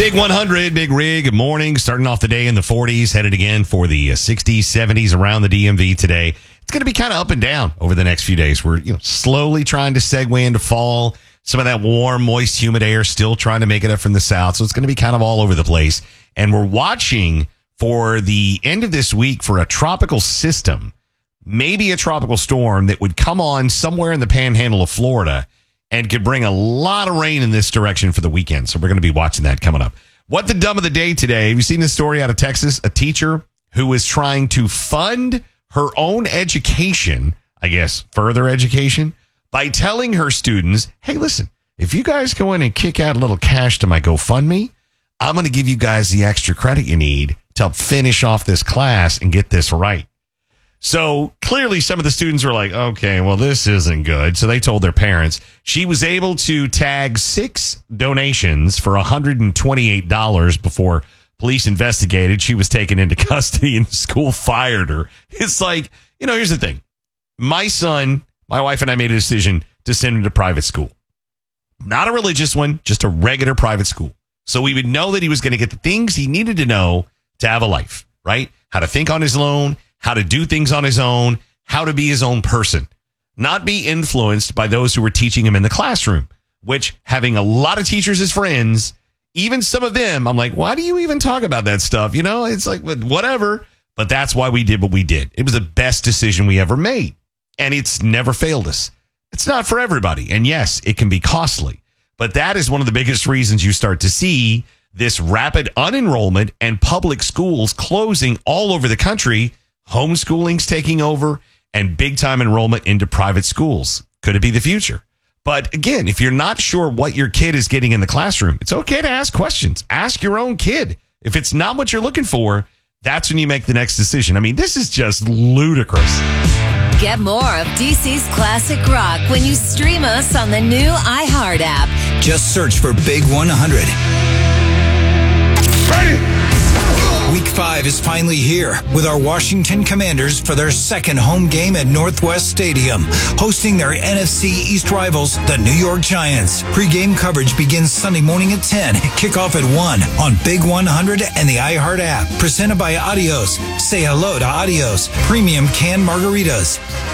Big 100, Big Rig, good morning. Starting off the day in the 40s, headed again for the 60s, 70s around the DMV today. It's going to be kind of up and down over the next few days. We're slowly trying to segue into fall. Some of that warm, moist, humid air still trying to make it up from the south. So it's going to be kind of all over the place. And we're watching for the end of this week for a tropical system, maybe a tropical storm that would come on somewhere in the panhandle of Florida and could bring a lot of rain in this direction for the weekend. So we're going to be watching that coming up. What the dumb of the day today? Have you seen this story out of Texas? A teacher who was trying to fund her own education, I guess further education, by telling her students, hey, listen, if you guys go in and kick out a little cash to my GoFundMe, I'm going to give you guys the extra credit you need to help finish off this class and get this right. So clearly some of the students were like, okay, well, this isn't good. So they told their parents. She was able to tag 6 donations for $128 before police investigated. She was taken into custody and the school fired her. It's like, here's the thing. My son, my wife and I made a decision to send him to private school. Not a religious one, just a regular private school. So we would know that he was going to get the things he needed to know to have a life, right? How to think on his own, how to do things on his own, how to be his own person, not be influenced by those who were teaching him in the classroom, which having a lot of teachers as friends, even some of them, I'm like, why do you even talk about that stuff? It's like, whatever. But that's why we did what we did. It was the best decision we ever made. And it's never failed us. It's not for everybody. And yes, it can be costly. But that is one of the biggest reasons you start to see this rapid unenrollment and public schools closing all over the country. Homeschooling's taking over and big time enrollment into private schools. Could it be the future? But again, if you're not sure what your kid is getting in the classroom, it's okay to ask questions. Ask your own kid. If it's not what you're looking for, that's when you make the next decision. I mean, this is just ludicrous. Get more of DC's classic rock when you stream us on the new iHeart app. Just search for Big 100. Ready? Week 5 is finally here with our Washington Commanders for their second home game at Northwest Stadium, hosting their NFC East rivals, the New York Giants. Pre-game coverage begins Sunday morning at 10, kickoff at 1 on Big 100 and the iHeart app. Presented by Adios. Say hello to Adios Premium Canned Margaritas.